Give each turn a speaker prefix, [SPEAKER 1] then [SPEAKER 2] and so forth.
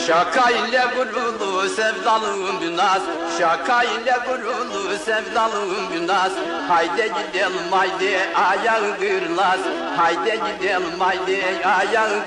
[SPEAKER 1] Şaka ile gururlu sevdalım bir naz, şaka ile gururlu sevdalım bir naz. Haydi gidelim haydi ayağı kırılmaz, haydi gidelim haydi ayağı